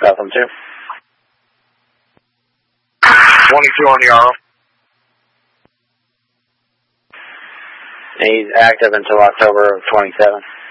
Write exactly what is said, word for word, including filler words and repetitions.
Bethlehem two. twenty-two on the R O. He's active until October of twenty-seven.